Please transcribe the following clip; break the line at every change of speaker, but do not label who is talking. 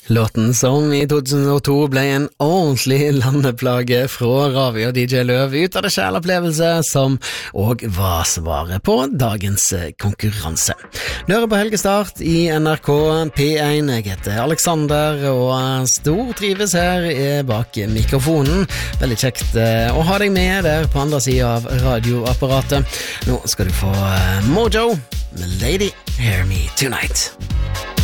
Låten som i 2002 ble en ordentlig landeplage fra Ravi og DJ Løv ut av det kjælopplevelse som også var svaret på dagens konkurranse. Hører på Helgestart i NRK P1. Jeg heter Alexander og stortrives her bak mikrofonen. Veldig kjekt å ha deg med der på andre siden av radioapparatet. Nå skal du få Mojo med Lady Hear Me Tonight.